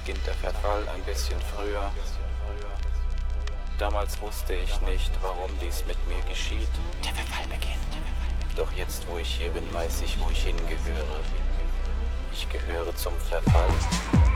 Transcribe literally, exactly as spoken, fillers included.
beginnt der Verfall ein bisschen früher. Damals wusste ich nicht, warum dies mit mir geschieht. Der Verfall beginnt. Doch jetzt, wo ich hier bin, weiß ich, wo ich hingehöre. Ich gehöre zum Verfall.